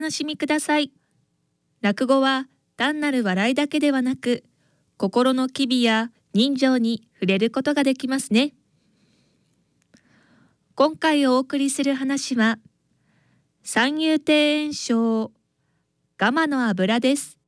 お楽しみください。落語は単なる笑いだけではなく、心の機微や人情に触れることができますね。今回お送りする話は、三遊亭圓生、ガマの油です。